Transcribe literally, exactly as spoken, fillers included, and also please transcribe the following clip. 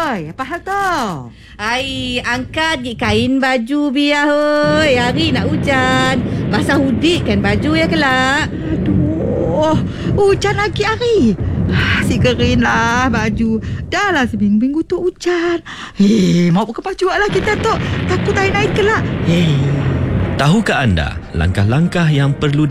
Oi, apa hal tu? Ai, angkat je kain baju biar hoi. Hari nak hujan. Basah hudik kan baju ya kelak. Aduh, hujan lagi hari. Ah, si kering lah baju. Dah lah seminggu-minggu tu hujan. Hei, mau pakai baju lah kita tu. Takut air naik kelak. Hei. Tahukah anda langkah-langkah yang perlu